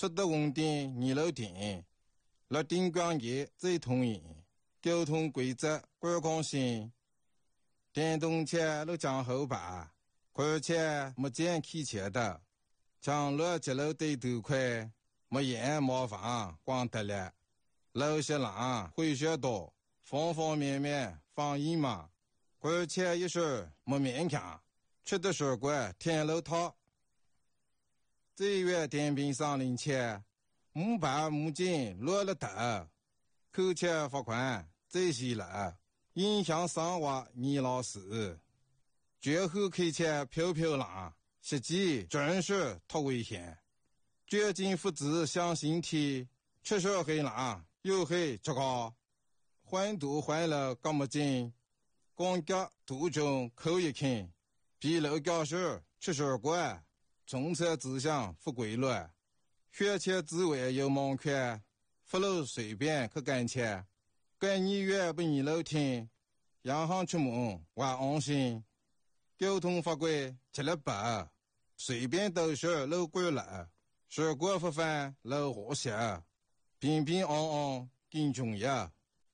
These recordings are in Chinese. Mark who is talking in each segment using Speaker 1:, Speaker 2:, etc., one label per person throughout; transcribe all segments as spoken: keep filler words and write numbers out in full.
Speaker 1: 出得红电二楼电，落电光业最通营，交通规则观光性，电动车落江后排，而且没见开车的，降落节楼对头快，没烟没房光得了，楼下浪会学多，方方面面放一嘛，而且一是没勉强，吃的水果天楼套。这月电瓶上零钱，木板木筋落了头，扣钱罚款最细了，影响生活你老师。绝后开车飘飘浪，实际真是太危险。绝境复制向心体，吃手黑浪又黑这个，换度换了干么劲，光脚途中扣一看，比楼教授吃水果。从车指向不规律，学车之外有盲圈，不路随便去干车，干你越不你楼听，洋行出门还安心，交通法规吃了白，随便都是路过了，水果不犯路和谐，平平安安更重要。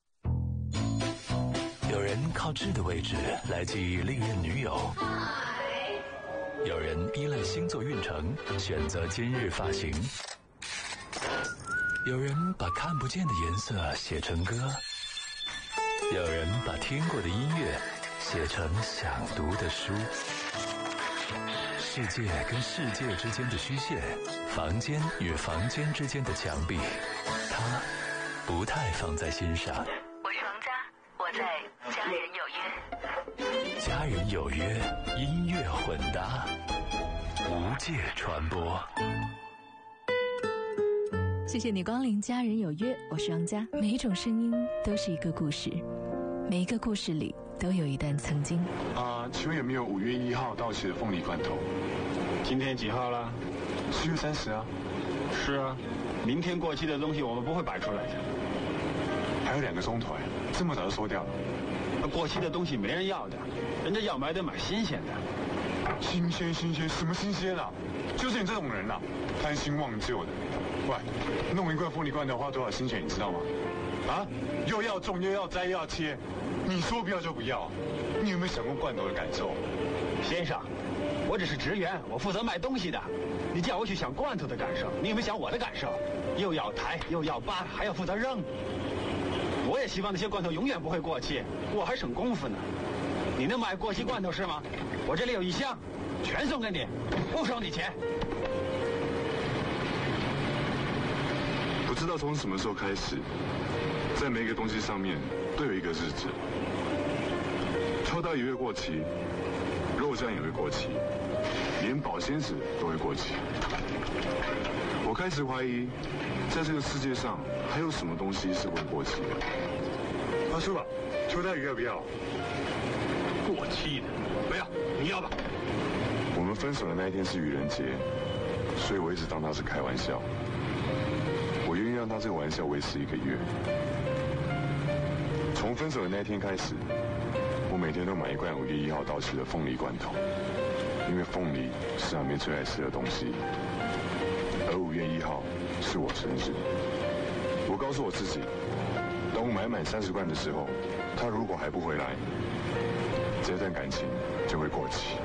Speaker 2: 有人靠痣的位置来记忆历任女友，有人依赖星座运程选择今日发型，有人把看不见的颜色写成歌，有人把听过的音乐写成想读的书。世界跟世界之间的虚线，房间与房间之间的墙壁，他不太放在心上。
Speaker 3: 我是王佳，我在家人有约。
Speaker 2: 家人有约，音乐混搭，无界传播。
Speaker 4: 谢谢你光临家人有约，我是王佳。每一种声音都是一个故事，每一个故事里都有一段曾经。
Speaker 5: 啊、呃，请问有没有五月一号到期的凤梨罐头？
Speaker 6: 今天几号了？
Speaker 5: 七月三十啊。
Speaker 6: 是啊，明天过期的东西我们不会摆出来的。
Speaker 5: 还有两个钟头哎，这么早就收掉了？
Speaker 6: 过期的东西没人要的，人家要买得买新鲜的。
Speaker 5: 新鲜新鲜什么新鲜啊？就是你这种人啊，贪新忘旧的。喂，弄一罐凤梨罐头花多少心血你知道吗？啊，又要种又要摘又要切，你说不要就不要，你有没有想过罐头的感受？
Speaker 6: 先生，我只是职员，我负责卖东西的。你叫我去想罐头的感受，你有没有想我的感受？又要抬又要扒，还要负责扔。我也希望那些罐头永远不会过期，我还省功夫呢。你能买过期罐头是吗？我这里有一箱，全送给你，不收你钱。
Speaker 5: 不知道从什么时候开始，在每一个东西上面都有一个日子。秋刀鱼会过期，肉酱也会过期，连保鲜纸都会过期。我开始怀疑，在这个世界上还有什么东西是会过期的。阿叔啊，秋刀鱼要不要？
Speaker 6: 过期的，不要，你要吧？
Speaker 5: 我们分手的那一天是愚人节，所以我一直当他是开玩笑。我愿意让他这个玩笑维持一个月。从分手的那一天开始，我每天都买一罐五月一号到期的凤梨罐头，因为凤梨是阿妹最爱吃的东西。而五月一号是我生日，我告诉我自己，等我买满三十罐的时候，他如果还不回来，这段感情就会过期。